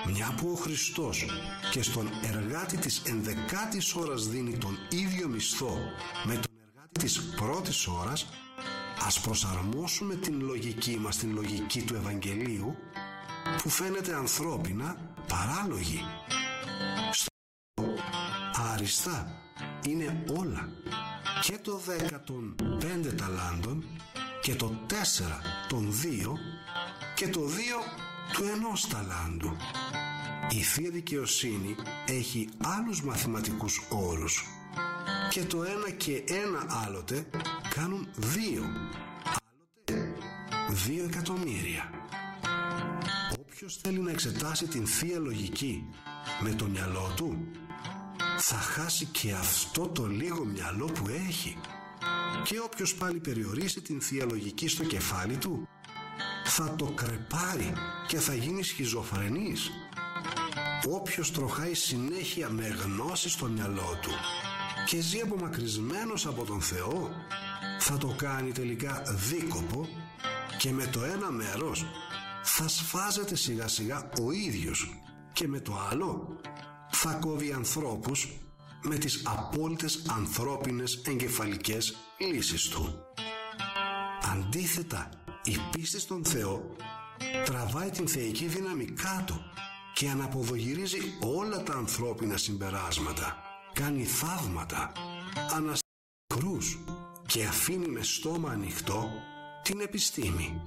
Μια που ο Χριστός και στον εργάτη της 11ης ώρας δίνει τον ίδιο μισθό με τον εργάτη της πρώτης ώρας, ας προσαρμόσουμε την λογική μας στην λογική του Ευαγγελίου, που φαίνεται ανθρώπινα παράλογη. Στο άριστα είναι όλα, και το 10 των 5 ταλάντων και το 4 των 2 και το 2 του 1 ταλάντου. Η Θεία Δικαιοσύνη έχει άλλους μαθηματικούς όρους, και το 1 και 1 άλλοτε κάνουν 2, άλλοτε 2 εκατομμύρια. Όποιος θέλει να εξετάσει την Θεία Λογική με το μυαλό του, θα χάσει και αυτό το λίγο μυαλό που έχει. Και όποιος πάλι περιορίσει την Θεία Λογική στο κεφάλι του, θα το κρεπάρει και θα γίνει σχιζοφρενής. Όποιος τροχάει συνέχεια με γνώση στο μυαλό του και ζει απομακρυσμένος από τον Θεό, θα το κάνει τελικά δίκοπο, και με το ένα μέρος θα σφάζεται σιγά σιγά ο ίδιος, και με το άλλο θα κόβει ανθρώπους με τις απόλυτες ανθρώπινες εγκεφαλικές λύσεις του. Αντίθετα, η πίστη στον Θεό τραβάει την θεϊκή δύναμη κάτω και αναποδογυρίζει όλα τα ανθρώπινα συμπεράσματα, κάνει θαύματα, αναστέλει κρούς και αφήνει με στόμα ανοιχτό την επιστήμη.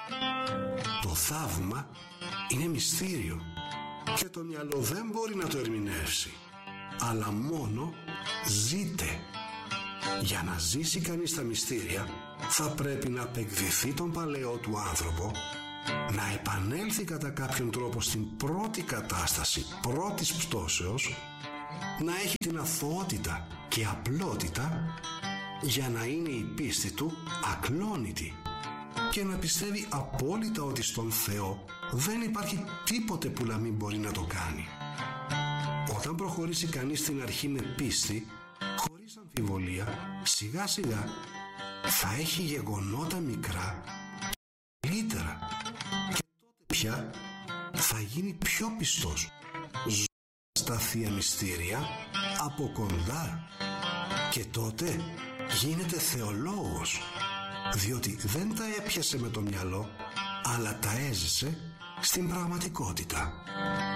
Το θαύμα είναι μυστήριο και το μυαλό δεν μπορεί να το ερμηνεύσει, αλλά μόνο ζείτε. Για να ζήσει κανείς τα μυστήρια, θα πρέπει να απεκδηθεί τον παλαιό του άνθρωπο, να επανέλθει κατά κάποιον τρόπο στην πρώτη κατάσταση πρώτης πτώσεως, να έχει την αθωότητα και απλότητα για να είναι η πίστη του ακλόνητη και να πιστεύει απόλυτα ότι στον Θεό δεν υπάρχει τίποτε που να μην μπορεί να το κάνει. Όταν προχωρήσει κανείς στην αρχή με πίστη, χωρίς αμφιβολία, σιγά σιγά θα έχει γεγονότα μικρά και καλύτερα, και τότε πια θα γίνει πιο πιστός, ζω στα Θεία Μυστήρια από κοντά, και τότε γίνεται θεολόγος, διότι δεν τα έπιασε με το μυαλό, αλλά τα έζησε στην πραγματικότητα.